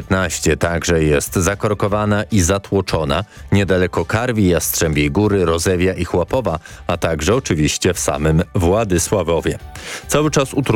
A19 także jest zakorkowana i zatłoczona niedaleko Karwi, Jastrzębiej Góry, Rozewia i Chłapowa, a także oczywiście w samym Władysławowie. Cały czas